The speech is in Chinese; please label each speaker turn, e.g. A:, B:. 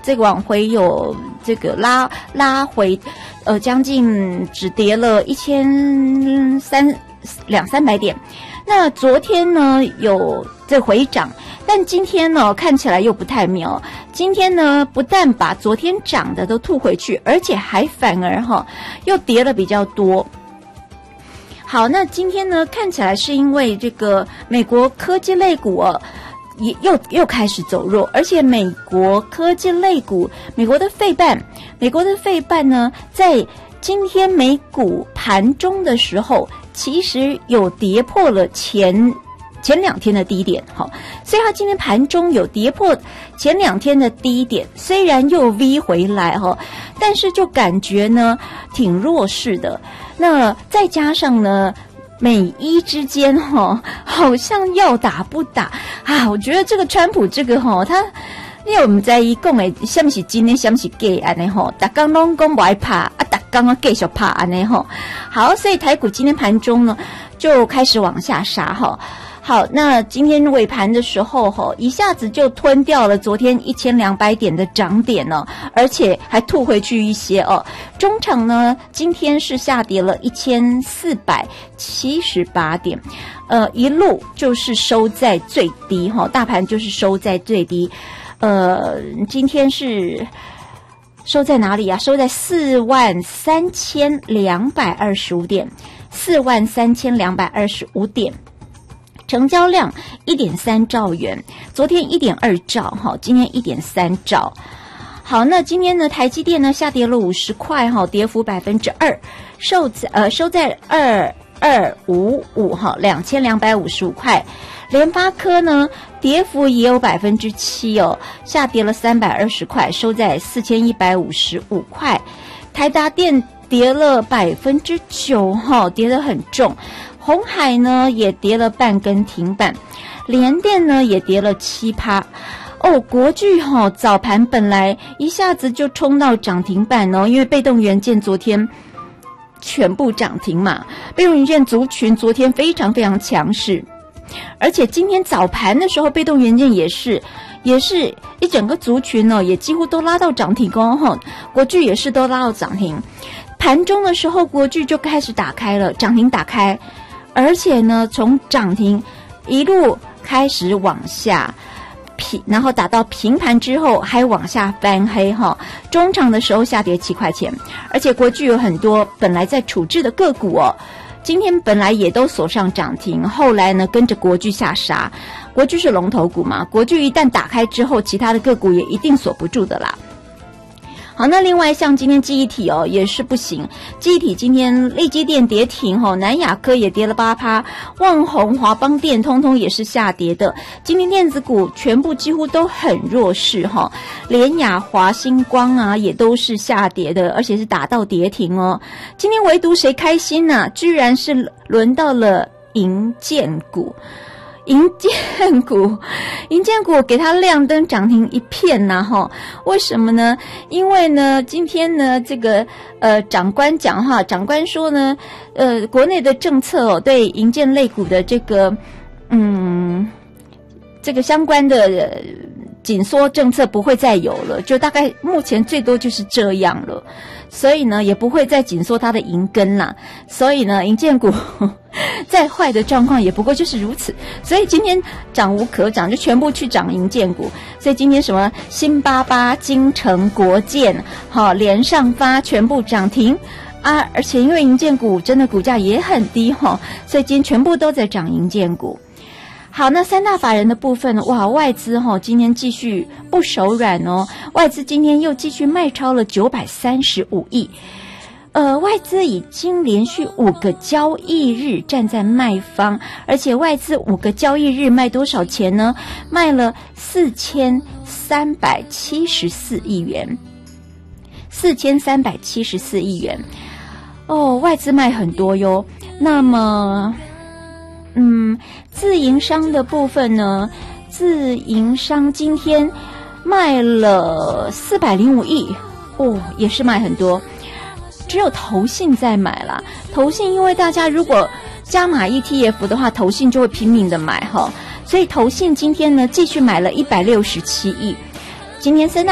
A: 这个往回有这个拉回，将近只跌了200-300点。那昨天呢有这回涨，但今天呢看起来又不太妙。今天呢不但把昨天涨的都吐回去，而且还反而又跌了比较多。好，那今天呢看起来是因为这个美国科技类股也又开始走弱，而且美国科技类股，美国的费半呢在今天美股盘中的时候，其实有跌破了前2天的低点，所以它今天盘中有跌破前2天的低点，虽然又 V 回来但是就感觉呢挺弱势的。那再加上呢美伊之间好像要打不打啊？我觉得这个川普这个他。因为我们在伊讲的，什么是真的，什么是假安尼大家拢讲不爱怕大家继续怕安尼好，所以台股今天盘中呢就开始往下杀好，那今天尾盘的时候一下子就吞掉了昨天1200点的涨点而且还吐回去一些中场呢今天是下跌了1478点，一路就是收在最低大盘就是收在最低。今天是收在哪里啊？收在43225点，43225点，成交量1.3兆元，昨天1.2兆今天1.3兆。好，那今天呢，台积电呢下跌了50块跌幅2%，收在2255，2255块。联发科呢跌幅也有7%下跌了320块，收在4155块。台达电跌了9%跌得很重。鸿海呢也跌了半根停板，联电呢也跌了7%。国巨早盘本来一下子就冲到涨停板因为被动元件昨天全部涨停嘛，被动元件族群昨天非常非常强势。而且今天早盘的时候，被动元件也是一整个族群也几乎都拉到涨停国巨也是都拉到涨停。盘中的时候，国巨就开始打开了，涨停打开，而且呢，从涨停一路开始往下然后打到平盘之后还往下翻黑中场的时候下跌7块钱，而且国巨有很多本来在处置的个股今天本来也都锁上涨停，后来呢跟着国巨下杀。国巨是龙头股嘛，国巨一旦打开之后，其他的个股也一定锁不住的啦。好，那另外像今天记忆体也是不行，记忆体今天力积电跌停南亚科也跌了8%，旺宏、华邦电通通也是下跌的。今天电子股全部几乎都很弱势联亚、华星光啊也都是下跌的，而且是打到跌停今天唯独谁开心呢？居然是轮到了营建股。营建股给它亮灯涨停一片为什么呢？因为呢今天呢这个长官讲长官说呢国内的政策对营建类股的这个这个相关的紧缩政策不会再有了，就大概目前最多就是这样了，所以呢也不会再紧缩它的营根啦，所以呢营建股再坏的状况也不过就是如此，所以今天涨无可涨，就全部去涨营建股。所以今天什么新88、金城、国建联上发全部涨停啊，而且因为营建股真的股价也很低所以今天全部都在涨营建股。好，那三大法人的部分哇，外资今天继续不手软外资今天又继续卖超了935亿。外资已经连续5个交易日站在卖方，而且外资5个交易日卖多少钱呢？卖了4374亿元，4374亿元。外资卖很多哟。那么自营商的部分呢？自营商今天卖了405亿，也是卖很多。只有投信在买啦，投信因为大家如果加码 ETF 的话，投信就会拼命的买所以投信今天呢继续买了167亿。今天三大